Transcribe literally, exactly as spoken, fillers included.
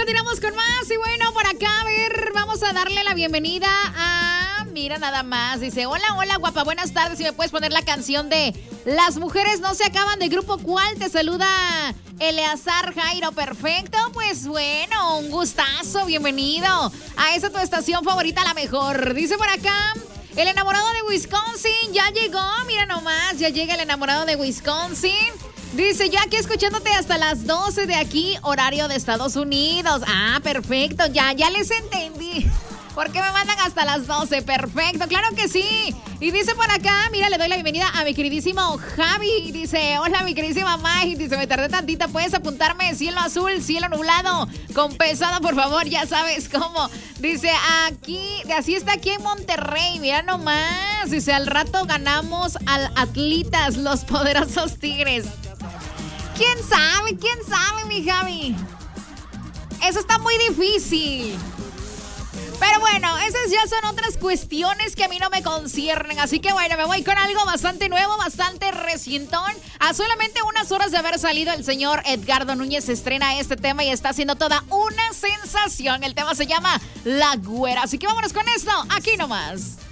continuamos con más. Y bueno, por acá, a ver, vamos a darle la bienvenida a... Mira nada más, dice, hola, hola, guapa, buenas tardes. Si me puedes poner la canción de Las Mujeres No Se Acaban, de Grupo ¿Cuál? Te saluda Eleazar Jairo. Perfecto, pues bueno, un gustazo, bienvenido a esa tu estación favorita, la mejor. Dice por acá, el enamorado de Wisconsin ya llegó. Mira nomás, ya llega el enamorado de Wisconsin. Dice, yo aquí escuchándote hasta las doce de aquí, horario de Estados Unidos. Ah, perfecto, ya, ya les entendí. ¿Por qué me mandan hasta las doce? Perfecto, claro que sí. Y dice por acá, mira, le doy la bienvenida a mi queridísimo Javi. Dice, hola, mi queridísima May. Dice, me tardé tantita, ¿puedes apuntarme cielo azul, cielo nublado, con pesado, por favor? Ya sabes cómo. Dice, aquí, así está aquí en Monterrey, mira nomás. Dice, al rato ganamos al Atlitas, los poderosos Tigres. ¿Quién sabe? ¿Quién sabe, mi Javi? Eso está muy difícil. Pero bueno, esas ya son otras cuestiones que a mí no me conciernen. Así que bueno, me voy con algo bastante nuevo, bastante recientón. A solamente unas horas de haber salido, el señor Edgardo Núñez estrena este tema y está haciendo toda una sensación. El tema se llama La Güera. Así que vámonos con esto, aquí nomás.